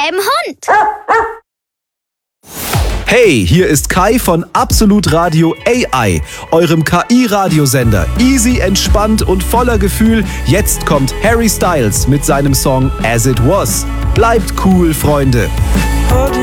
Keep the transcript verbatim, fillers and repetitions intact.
gelben Hund. Hey, hier ist Kai von Absolut Radio A I, eurem K I-Radiosender. Easy, entspannt und voller Gefühl. Jetzt kommt Harry Styles mit seinem Song As It Was. Bleibt cool, Freunde.